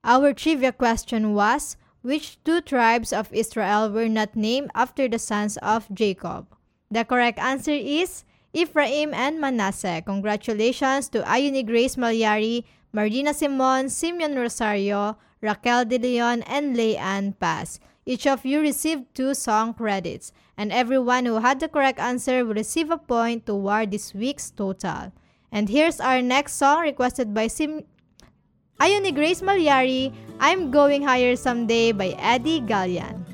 Our trivia question was, which two tribes of Israel were not named after the sons of Jacob? The correct answer is Ephraim and Manasseh. Congratulations to Ayuni Grace Malyari, Marina Simon, Simeon Rosario, Raquel De Leon, and Leanne Paz. Each of you received 2 song credits, and everyone who had the correct answer will receive a point toward this week's total. And here's our next song requested by Ayuni Grace Malyari, I'm Going Higher Someday by Eddie Gallian.